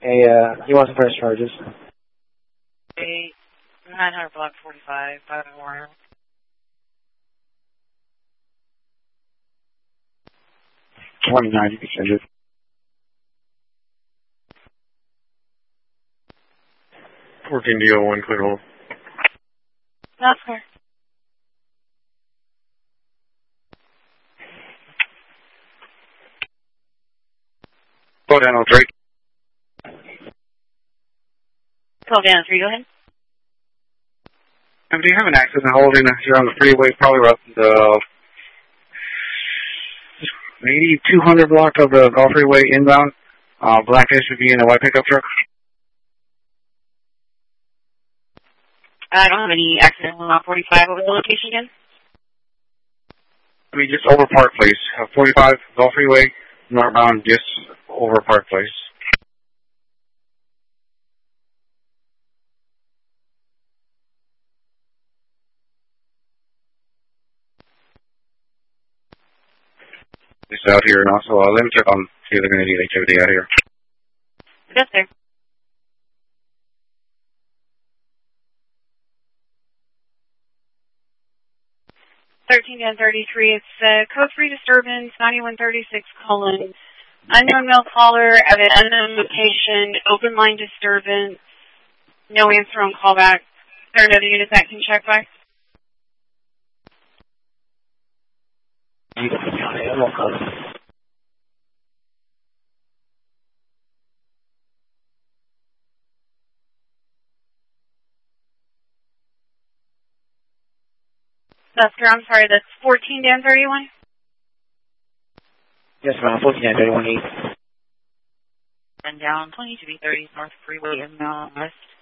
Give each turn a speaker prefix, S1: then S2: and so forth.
S1: He wants to press charges.
S2: 900 block 45, 5 Memorial.
S3: $29, you can send it.
S4: DO1, clear hold.
S2: That's clear.
S3: Go down 03.
S2: 12 down 3, go ahead.
S3: Do you have an accident holding here on the freeway, probably around the maybe 200 block of the Gulf Freeway inbound? Black SUV and a white pickup truck?
S2: I don't have any accident on 45. What was the location again?
S3: I mean, just over Park Place. 45 Gulf Freeway, northbound, just over Park Place. Just out here, and also let me check on see if they're going to need activity out here.
S2: Yes, sir. $13 and 33. It's code 3 disturbance, 9136 Cullen. Unknown male caller at an unknown location, open line disturbance, no answer on callback. Is there another unit that can check back? That's correct. I'm sorry, that's 14 Dan 31?
S1: Yes, ma'am. 14 Dan 31 8.
S2: And down 20 to be 30 North Freeway inbound west.